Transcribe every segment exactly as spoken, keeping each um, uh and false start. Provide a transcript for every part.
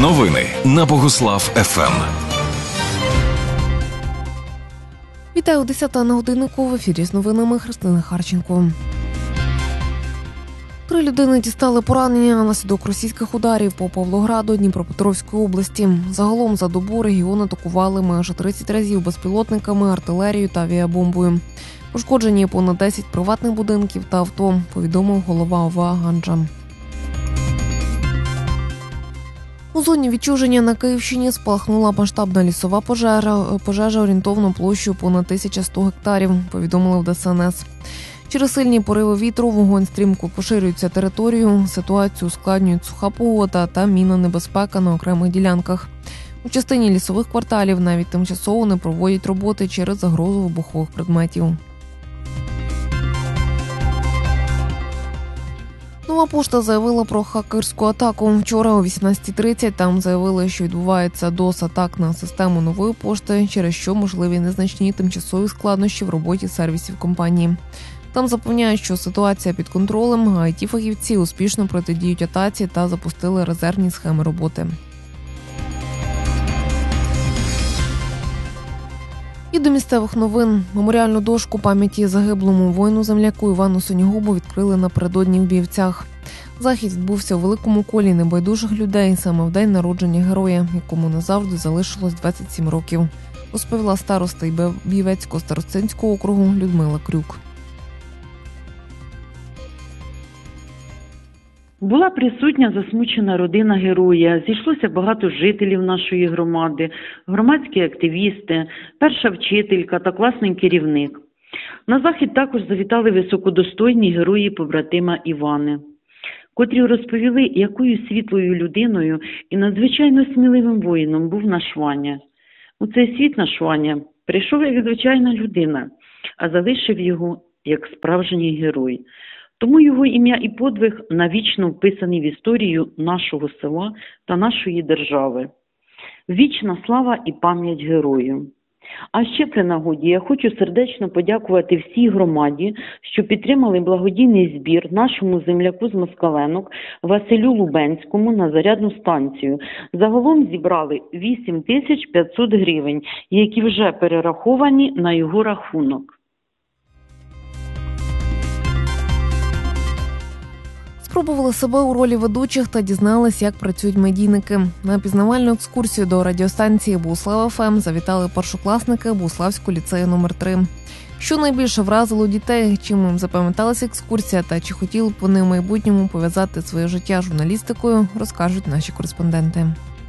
Новини на Богуслав еф ем. Вітаю, десята на годиннику. В ефірі з новинами Христина Харченко. Три людини дістали поранення наслідок російських ударів по Павлограду Дніпропетровської області. Загалом за добу регіон атакували майже тридцять разів безпілотниками, артилерією та авіабомбою. Пошкоджені понад десять приватних будинків та авто, повідомив голова ОВА Ганджа. У зоні відчуження на Київщині спалахнула масштабна лісова пожежа, пожежа орієнтовно площею понад тисяча сто гектарів, повідомили в Де Ес Ен Ес. Через сильні пориви вітру вогонь стрімко поширюється територію, ситуацію ускладнюють суха погода та мінонебезпека на окремих ділянках. У частині лісових кварталів навіть тимчасово не проводять роботи через загрозу вибухових предметів. Нова пошта заявила про хакерську атаку. Вчора о вісімнадцятій тридцять там заявили, що відбувається дос-атак на систему нової пошти, через що можливі незначні тимчасові складнощі в роботі сервісів компанії. Там запевняють, що ситуація під контролем, а ай ті-фахівці успішно протидіють атаці та запустили резервні схеми роботи. І до місцевих новин. Меморіальну дошку пам'яті загиблому воїну-земляку Івану Синьогубу відкрили напередодні в Біївцях. Захід відбувся у великому колі небайдужих людей саме в день народження героя, якому назавжди залишилось двадцять сім років, розповіла староста Біївецького старостинського округу Людмила Крюк. Була присутня засмучена родина героя, зійшлося багато жителів нашої громади, громадські активісти, перша вчителька та класний керівник. На захід також завітали високодостойні герої побратима Івани, котрі розповіли, якою світлою людиною і надзвичайно сміливим воїном був наш Ваня. У цей світ наш Ваня прийшов як звичайна людина, а залишив його як справжній герой. Тому його ім'я і подвиг навічно вписані в історію нашого села та нашої держави. Вічна слава і пам'ять герою. А ще при нагоді я хочу сердечно подякувати всій громаді, що підтримали благодійний збір нашому земляку з Москаленок Василю Лубенському на зарядну станцію. Загалом зібрали вісім тисяч п'ятсот гривень, які вже перераховані на його рахунок. Спробували себе у ролі ведучих та дізнались, як працюють медійники. На пізнавальну екскурсію до радіостанції Богуслав еф ем завітали першокласники Богуславського ліцею номер три. Що найбільше вразило дітей, чим їм запам'яталася екскурсія та чи хотіли б вони в майбутньому пов'язати своє життя з журналістикою, розкажуть наші кореспонденти.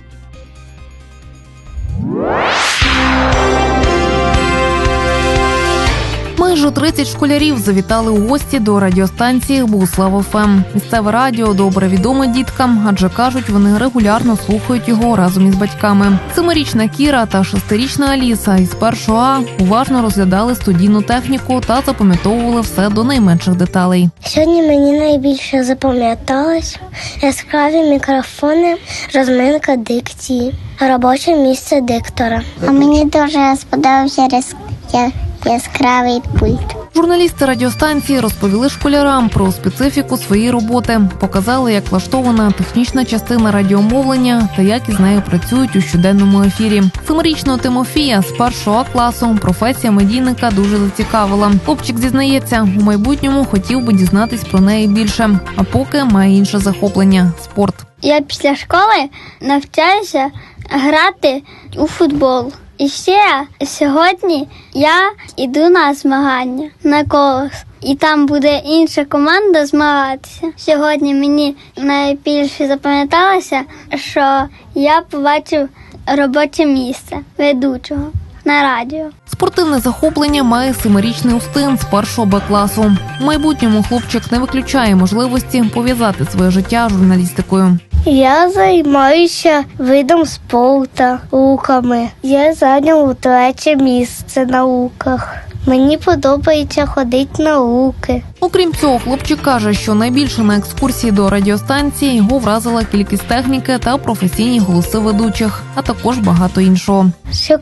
Майже тридцять школярів завітали у гості до радіостанції Богуслав еф ем. Місцеве радіо добре відоме діткам, адже кажуть, вони регулярно слухають його разом із батьками. Семирічна Кіра та шестирічна Аліса із першого А уважно розглядали студійну техніку та запам'ятовували все до найменших деталей. Сьогодні мені найбільше запам'яталось яскраві мікрофони, розминка дикції, робоче місце диктора. А мені дуже сподобався я... яскравий пульт. Журналісти радіостанції розповіли школярам про специфіку своєї роботи, показали, як влаштована технічна частина радіомовлення та як із нею працюють у щоденному ефірі. Семирічного Тимофія з першого А класу професія медійника дуже зацікавила. Хлопчик зізнається, у майбутньому хотів би дізнатись про неї більше, а поки має інше захоплення – спорт. Я після школи навчаюся грати у футбол. І ще сьогодні я йду на змагання, на колос. І там буде інша команда змагатися. Сьогодні мені найбільше запам'яталося, що я побачив робоче місце ведучого на радіо. Спортивне захоплення має семирічний Устин з першого Б класу. У майбутньому хлопчик не виключає можливості пов'язати своє життя з журналістикою. Я займаюся видом спорту, руками. Я зайняв третє місце на руках. Мені подобається ходити на руки. Окрім цього, хлопчик каже, що найбільше на екскурсії до радіостанції його вразила кількість техніки та професійні голоси ведучих, а також багато іншого. Що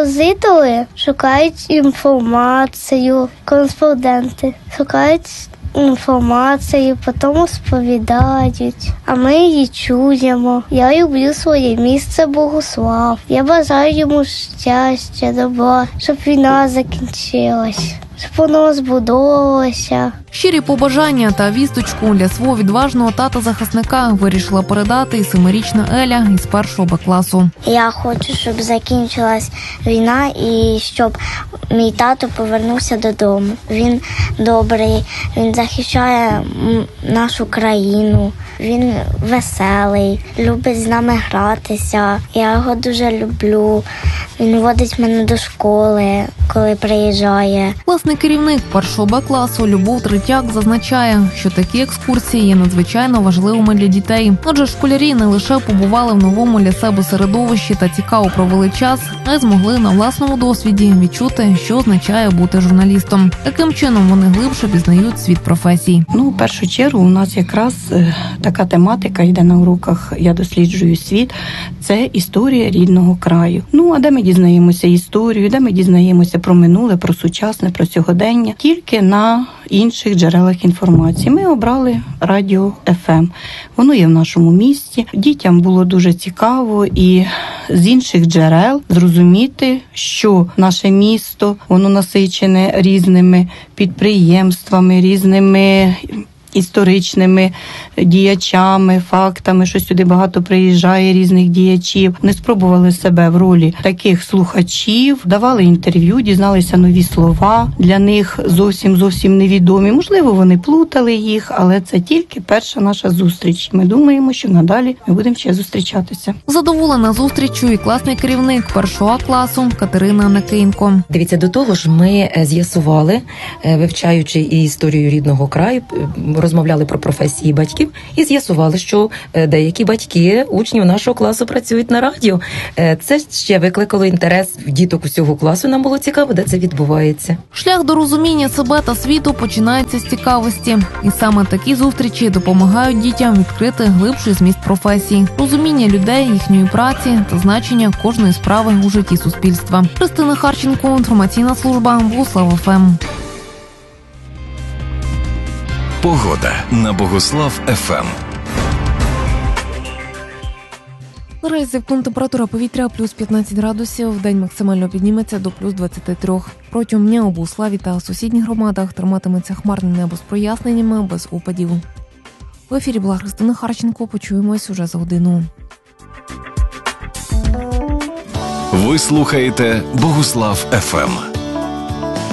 композитори шукають інформацію, кореспонденти шукають інформацію, потім сповідають, а ми її чуємо. Я люблю своє місце Богослав. Я бажаю йому щастя, добра, щоб війна закінчилась, щоб воно збудовувалося. Щирі побажання та вісточку для свого відважного тата-захисника вирішила передати і семирічна Еля із першого Б класу. Я хочу, щоб закінчилась війна і щоб мій тато повернувся додому. Він добрий, він захищає нашу країну, він веселий, любить з нами гратися. Я його дуже люблю. Він водить мене до школи, коли приїжджає. Власний керівник першого Б класу Любов Третяк зазначає, що такі екскурсії є надзвичайно важливими для дітей. Адже школярі не лише побували в новому для себе середовищі та цікаво провели час, а й змогли на власному досвіді відчути, що означає бути журналістом. Таким чином вони глибше пізнають світ професій. Ну, в першу чергу у нас якраз така тематика йде на уроках «Я досліджую світ» – це історія рідного краю. Ну, а де ми дізнаємося історію, де ми дізнаємося про минуле, про сучасне, про сьогодення, тільки на інших джерелах інформації. Ми обрали радіо еф ем. Воно є в нашому місті. Дітям було дуже цікаво і з інших джерел зрозуміти, що наше місто, воно насичене різними підприємствами, різними історичними діячами, фактами, що сюди багато приїжджає різних діячів. Вони спробували себе в ролі таких слухачів, давали інтерв'ю, дізналися нові слова, для них зовсім-зовсім невідомі. Можливо, вони плутали їх, але це тільки перша наша зустріч. Ми думаємо, що надалі ми будемо ще зустрічатися. Задоволена зустрічю і класний керівник першого А класу Катерина Накинько. Дивіться, до того ж ми з'ясували, вивчаючи і історію рідного краю, розмовляли про професії батьків і з'ясували, що деякі батьки учнів нашого класу працюють на радіо. Це ще викликало інтерес в діток усього класу. Нам було цікаво, де це відбувається. Шлях до розуміння себе та світу починається з цікавості. І саме такі зустрічі допомагають дітям відкрити глибший зміст професії, розуміння людей, їхньої праці та значення кожної справи у житті суспільства. Христина Харченко, інформаційна служба Богослав еф ем. Погода на Богослав еф ем. Наразі зівтун температура повітря плюс п'ятнадцять градусів, вдень максимально підніметься до плюс двадцять три. Протягом дня у Богославі та сусідніх громадах триматиметься хмарне небо з проясненнями, без опадів. В ефірі була Христина Харченко, почуємось уже за годину. Ви слухаєте Богослав еф ем.